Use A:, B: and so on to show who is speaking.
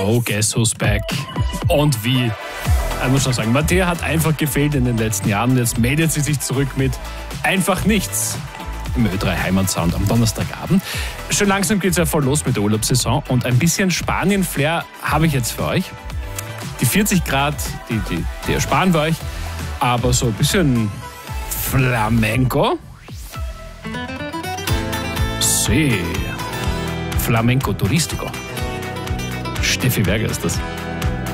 A: Oh, guess who's back? Und wie? Ich muss schon sagen, Mattea hat einfach gefehlt in den letzten Jahren und jetzt meldet sie sich zurück mit Einfach nichts im Ö3 Heimatsound am Donnerstagabend. Schon langsam geht es ja voll los mit der Urlaubssaison und ein bisschen Spanien-Flair habe ich jetzt für euch. Die 40 Grad, die ersparen wir euch, aber so ein bisschen Flamenco. Sí, Flamenco Turístico. Steffi Berger ist das.